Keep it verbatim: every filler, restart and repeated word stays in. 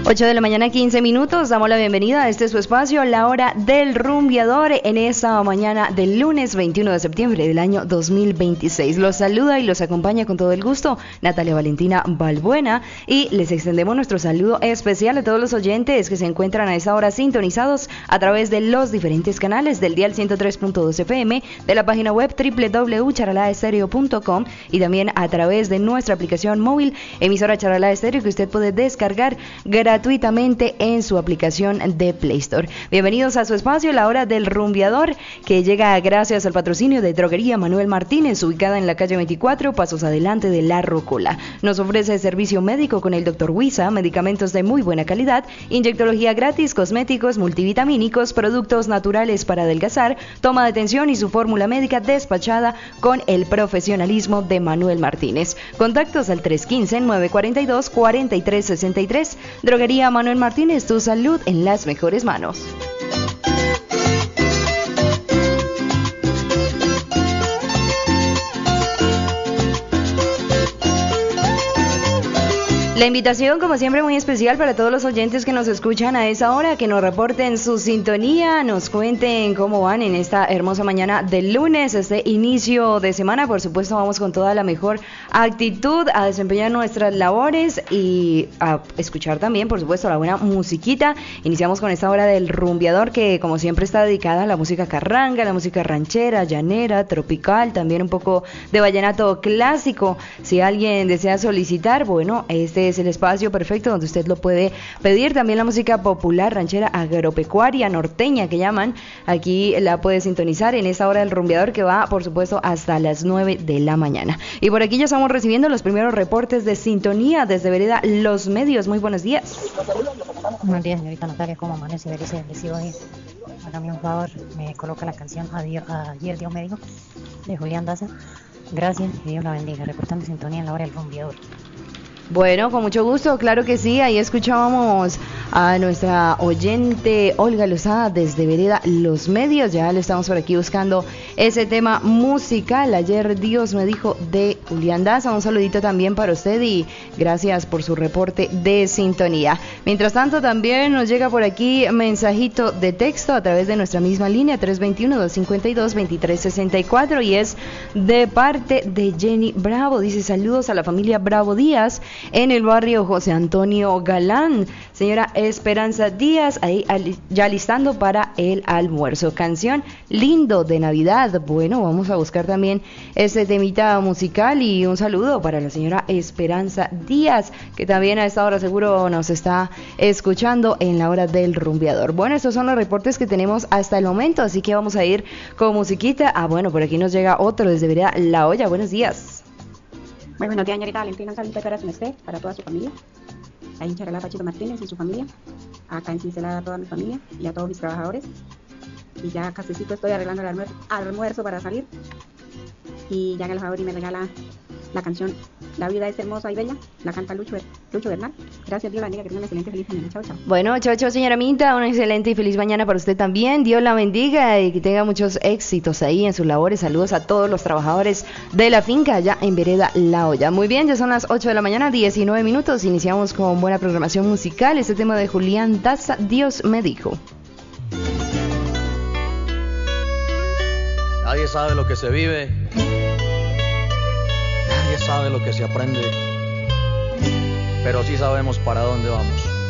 ocho de la mañana, quince minutos. Damos la bienvenida a este su espacio, la hora del rumbeador, en esta mañana del lunes veintiuno de septiembre del año dos mil veintiséis. Los saluda y los acompaña con todo el gusto Natalia Valentina Balbuena, y les extendemos nuestro saludo especial a todos los oyentes que se encuentran a esta hora sintonizados a través de los diferentes canales del dial ciento tres punto dos F M, de la página web doble u doble u doble u punto charalá estéreo punto com y también a través de nuestra aplicación móvil, emisora Charalá Estéreo, que usted puede descargar gratuitamente en su aplicación de Play Store. Bienvenidos a su espacio, la hora del rumbeador, que llega gracias al patrocinio de Droguería Manuel Martínez, ubicada en la calle veinticuatro, pasos adelante de La Rócola. Nos ofrece servicio médico con el doctor Huiza, medicamentos de muy buena calidad, inyectología gratis, cosméticos, multivitamínicos, productos naturales para adelgazar, toma de tensión y su fórmula médica despachada con el profesionalismo de Manuel Martínez. Contactos al tres uno cinco, nueve cuatro dos, cuatro tres seis tres. Droguería Manuel Martínez, tu salud en las mejores manos. La invitación, como siempre, muy especial para todos los oyentes que nos escuchan a esa hora, que nos reporten su sintonía, nos cuenten cómo van en esta hermosa mañana del lunes, este inicio de semana. Por supuesto, vamos con toda la mejor actitud a desempeñar nuestras labores y a escuchar también, por supuesto, la buena musiquita. Iniciamos con esta hora del rumbeador, que como siempre está dedicada a la música carranga, la música ranchera, llanera, tropical, también un poco de vallenato clásico. Si alguien desea solicitar, bueno, este es el espacio perfecto donde usted lo puede pedir. También la música popular, ranchera, agropecuaria, norteña que llaman, aquí la puede sintonizar en esta hora del rumbeador, que va, por supuesto, hasta las nueve de la mañana. Y por aquí ya estamos recibiendo los primeros reportes de sintonía desde Vereda Los Medios. Muy buenos días. Buenos días, señorita Natalia, ¿cómo amanece? Feliz bendecido hoy. Hágame un favor, me coloca la canción Adiós, Ayer Dios me dijo, de Julián Daza. Gracias y Dios la bendiga. Reportando sintonía en la hora del rumbeador. Bueno, con mucho gusto, claro que sí. Ahí escuchábamos a nuestra oyente Olga Lozada desde Vereda Los Medios. Ya le estamos por aquí buscando ese tema musical, Ayer Dios me dijo, de Julián Daza. Un saludito también para usted y gracias por su reporte de sintonía. Mientras tanto, también nos llega por aquí mensajito de texto a través de nuestra misma línea tres dos uno, dos cinco dos, dos tres seis cuatro, y es de parte de Jenny Bravo. Dice: saludos a la familia Bravo Díaz en el barrio José Antonio Galán. Señora Esperanza Díaz, ahí ya listando para el almuerzo. Canción Lindo de Navidad. Bueno, vamos a buscar también ese temita musical, y un saludo para la señora Esperanza Díaz, que también a esta hora seguro nos está escuchando en la hora del rumbeador. Bueno, estos son los reportes que tenemos hasta el momento, así que vamos a ir con musiquita. Ah, bueno, por aquí nos llega otro desde Vereda La Olla. Buenos días. Muy buenos días, señorita Valentina. Un saludo para su merced, para toda su familia. Ahí en Charalá, Pachito Martínez y su familia. Acá en Cincelada, a toda mi familia y a todos mis trabajadores. Y ya casecito estoy arreglando el almuerzo, almuerzo para salir. Y ya en el favor y me regala la canción La vida es hermosa y bella. La canta Lucho, Lucho Bernal. Gracias, Dios la bendiga, que tenga una excelente feliz mañana. Chao, chao. Bueno, chao, chao, señora Minta. Una excelente y feliz mañana para usted también. Dios la bendiga y que tenga muchos éxitos ahí en sus labores. Saludos a todos los trabajadores de la finca allá en Vereda La Olla. Muy bien, ya son las ocho de la mañana, diecinueve minutos. Iniciamos con buena programación musical. Este tema de Julián Daza, Dios me dijo. Nadie sabe lo que se vive. Nadie sabe lo que se aprende, pero sí sabemos para dónde vamos.